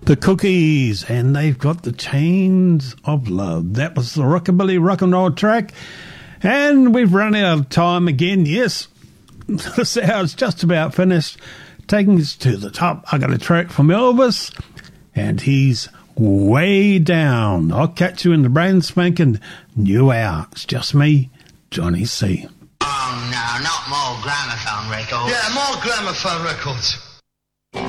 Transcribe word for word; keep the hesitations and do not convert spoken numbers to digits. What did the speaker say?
The Cookies, and they've got the Chains of Love. That was the rockabilly rock and roll track, and we've run out of time again. Yes, this hour's just about finished. Taking us to the top, I got a track from Elvis, and he's Way Down. I'll catch you in the brand spanking new hour. It's just me, Johnny C. Oh no, not more gramophone records. Yeah, more gramophone records.